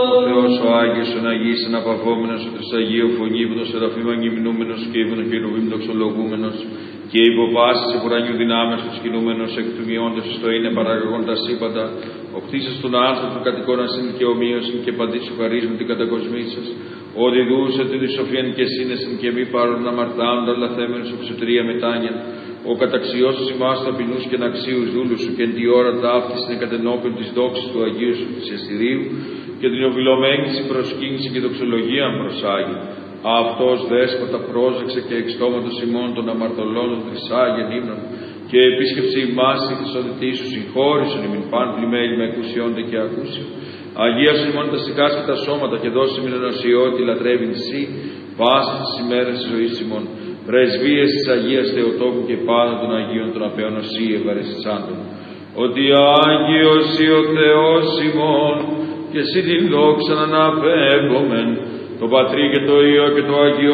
Ο Θεός ο Άγιος, ο Αγίης, αναπαυόμενος, ο Τρισαγίου φωνή, ύπο των Σεραφείμ αγγυμνούμενος και ύπο των Χερουβίμ δοξολογούμενος και υπό πάσης επουρανιού δυνάμεως τους κινούμενος εκ του μειώντος στο είναι παραγωγών τα σύμπαντα, ο κτίσας των άνθρωπων κατοικώνας συν και ομοίωσιν και παντήσου χαρίζουν την κατακοσμήσας, ο διδούσε τη σοφίαν και σύνεσιν και μη πάρουν αμαρτάνοντα λαθέμενους οξωτηρία μετάνια, ο καταξιώσος ημάς ταπεινούς και αναξίους δούλους σου και εν τη ώρα ταύτισιν εκατενώπιον της δόξης του Αγίου σου της Εστηρίου και την οβιλωμένη της προσκύνηση και δοξολογία προσάγει. Αυτός δέσποτα πρόσεξε και εξ στόματος ημών των αμαρτωλών των τρισάγεν ύμνων και επίσκεψη ημάς η χρυσοδητή σου συγχώρησον ημιν παν πλημέλη με εκουσιόνται και ακούσιο. Αγίασον ημών τα σηκάς και τα σώματα και δώσε μην ενωσιώτη λατρεύειν σύ πάσης της ημέρας της ζωής ημών. Πρεσβείες της Αγίας Θεοτόκου και πάνω των Αγίων των Απέων οσί ευαρεστησάντων. Ότι Άγιος ή ο Θεός ημών και εσύ την δόξα να αναπέμπομεν, το Πατρί και το Υιό και το Αγίο